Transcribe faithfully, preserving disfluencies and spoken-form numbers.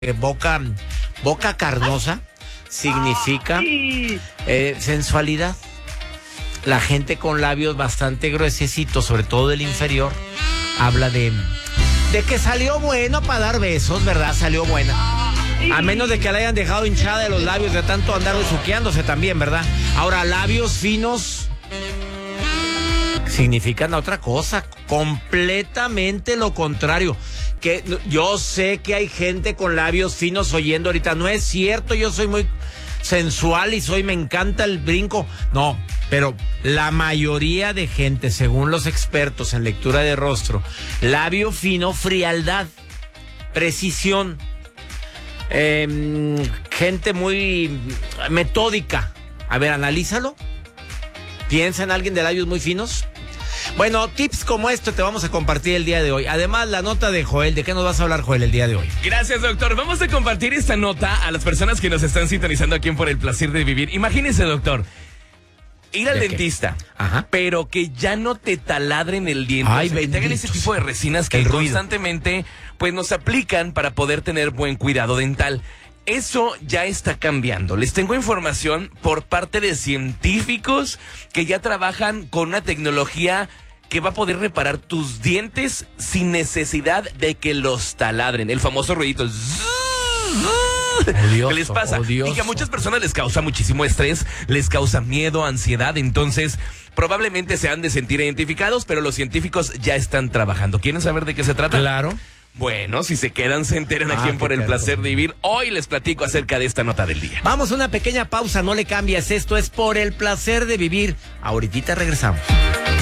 Eh, boca, boca carnosa significa eh, sensualidad. La gente con labios bastante gruesecitos, sobre todo el inferior, habla de, de que salió bueno para dar besos, ¿verdad? Salió buena. A menos de que la hayan dejado hinchada de los labios de tanto andar besuqueándose también, ¿verdad? Ahora, labios finos significan otra cosa, completamente lo contrario. Que yo sé que hay gente con labios finos oyendo ahorita, no es cierto, yo soy muy sensual y soy, me encanta el brinco. No, pero la mayoría de gente, según los expertos en lectura de rostro, labio fino, frialdad, precisión, eh, gente muy metódica. A ver, analízalo. ¿Piensa en alguien de labios muy finos? Bueno, tips como esto te vamos a compartir el día de hoy. Además, la nota de Joel. ¿De qué nos vas a hablar, Joel, el día de hoy? Gracias, doctor. Vamos a compartir esta nota a las personas que nos están sintonizando aquí en Por el Placer de Vivir. Imagínense, doctor, ir al ¿De dentista, Ajá. pero que ya no te taladren el diente. Ay, o sea, que te hagan ese tipo de resinas que constantemente pues nos aplican para poder tener buen cuidado dental. Eso ya está cambiando. Les tengo información por parte de científicos que ya trabajan con una tecnología que va a poder reparar tus dientes sin necesidad de que los taladren. El famoso ruidito. Odioso, ¿Qué les pasa? odioso. Y que a muchas personas les causa muchísimo estrés, les causa miedo, ansiedad. Entonces, probablemente se han de sentir identificados, pero los científicos ya están trabajando. ¿Quieren saber de qué se trata? Claro. Bueno, si se quedan, se enteran aquí Ah, en Por qué el perro. Placer de Vivir. Hoy les platico acerca de esta nota del día. Vamos a una pequeña pausa, no le cambies. Esto es Por el Placer de Vivir. Ahorita regresamos.